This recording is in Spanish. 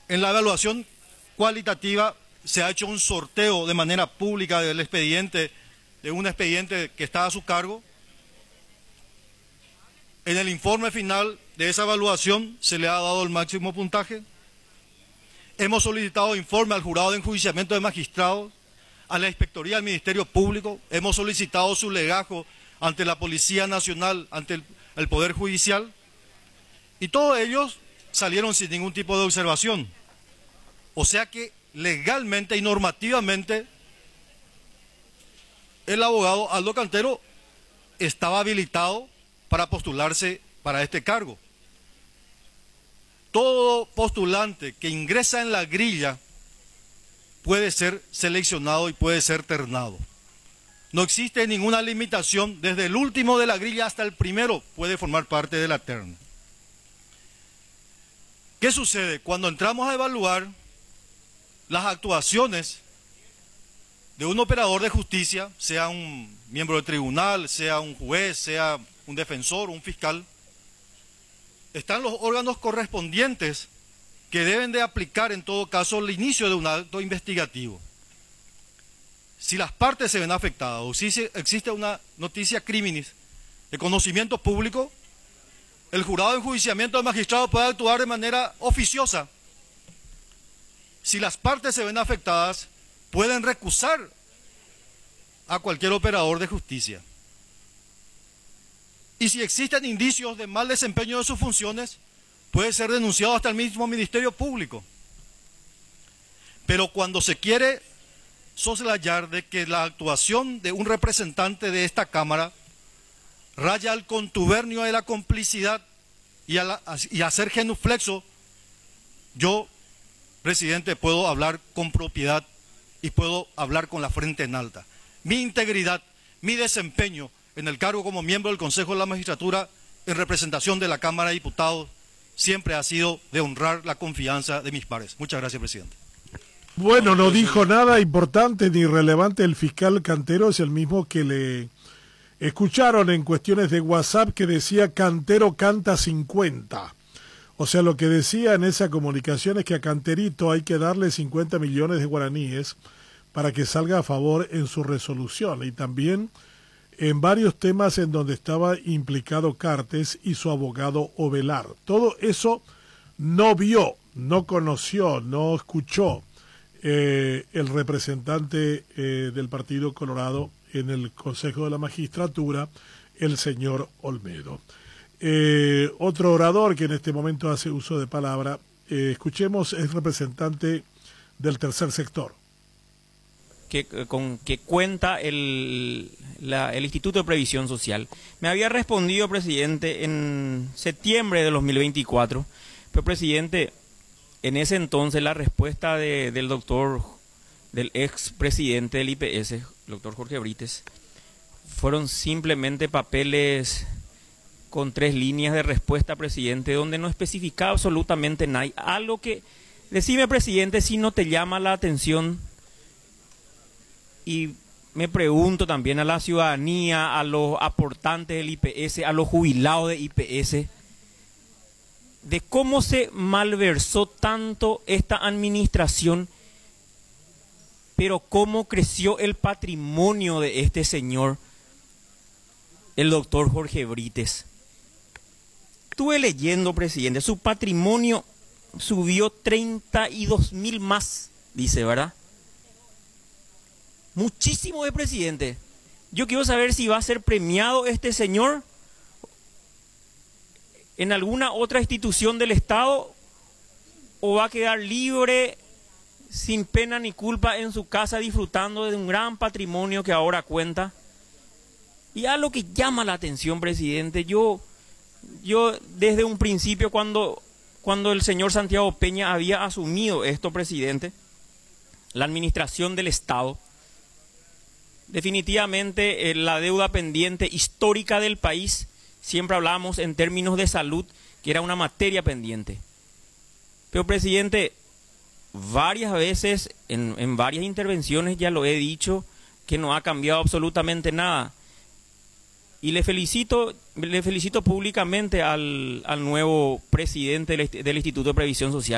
En la evaluación cualitativa se ha hecho un sorteo de manera pública del expediente, de un expediente que está a su cargo. En el informe final de esa evaluación se le ha dado el máximo puntaje. Hemos solicitado informe al jurado de enjuiciamiento de magistrados, a la Inspectoría del Ministerio Público, hemos solicitado su legajo ante la Policía Nacional, ante el Poder Judicial, y todos ellos salieron sin ningún tipo de observación. O sea que legalmente y normativamente el abogado Aldo Cantero estaba habilitado para postularse para este cargo. Todo postulante que ingresa en la grilla puede ser seleccionado y puede ser ternado. No existe ninguna limitación, desde el último de la grilla hasta el primero puede formar parte de la terna. ¿Qué sucede? Cuando entramos a evaluar las actuaciones de un operador de justicia, sea un miembro del tribunal, sea un juez, sea un defensor, un fiscal, están los órganos correspondientes que deben de aplicar en todo caso el inicio de un acto investigativo. Si las partes se ven afectadas o si existe una noticia criminis de conocimiento público, el jurado de enjuiciamiento de magistrados puede actuar de manera oficiosa. Si las partes se ven afectadas, pueden recusar a cualquier operador de justicia. Y si existen indicios de mal desempeño de sus funciones, puede ser denunciado hasta el mismo Ministerio Público. Pero cuando se quiere soslayar de que la actuación de un representante de esta Cámara raya al contubernio de la complicidad y a ser genuflexo, yo, presidente, puedo hablar con propiedad y puedo hablar con la frente en alta. Mi integridad, mi desempeño en el cargo como miembro del Consejo de la Magistratura en representación de la Cámara de Diputados siempre ha sido de honrar la confianza de mis pares. Muchas gracias, presidente. Bueno, no dijo nada importante ni relevante el fiscal Cantero, es el mismo que le escucharon en cuestiones de WhatsApp que decía Cantero canta 50. O sea, lo que decía en esa comunicación es que a Canterito hay que darle 50 millones de guaraníes para que salga a favor en su resolución y también en varios temas en donde estaba implicado Cartes y su abogado Ovelar. Todo eso no vio, no conoció, no escuchó el representante del Partido Colorado en el Consejo de la Magistratura, el señor Olmedo. Otro orador que en este momento hace uso de palabra, escuchemos, es representante del tercer sector. Con que cuenta el Instituto de Previsión Social. Me había respondido, presidente, en septiembre de 2024, pero, presidente, en ese entonces la respuesta del ex presidente del IPS, el doctor Jorge Brites, fueron simplemente papeles con 3 líneas de respuesta, presidente, donde no especificaba absolutamente nada. Algo que, decime, presidente, si no te llama la atención. Y me pregunto también a la ciudadanía, a los aportantes del IPS, a los jubilados de IPS, de cómo se malversó tanto esta administración, pero cómo creció el patrimonio de este señor, el doctor Jorge Brites. Estuve leyendo, presidente, su patrimonio subió 32.000 más, dice, ¿verdad? Muchísimo de presidente. Yo quiero saber si va a ser premiado este señor en alguna otra institución del Estado o va a quedar libre, sin pena ni culpa, en su casa disfrutando de un gran patrimonio que ahora cuenta. Y a lo que llama la atención, presidente, yo desde un principio cuando el señor Santiago Peña había asumido esto, presidente, la administración del Estado, definitivamente la deuda pendiente histórica del país, siempre hablábamos en términos de salud, que era una materia pendiente. Pero, presidente, varias veces, en varias intervenciones ya lo he dicho, que no ha cambiado absolutamente nada. Y le felicito públicamente al nuevo presidente del Instituto de Previsión Social.